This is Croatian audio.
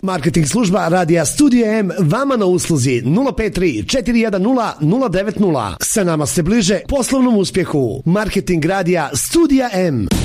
Marketing služba Radija Studio M vama na usluzi 053 410 090. Sa nama se bliže poslovnom uspjehu. Marketing Radija Studio M.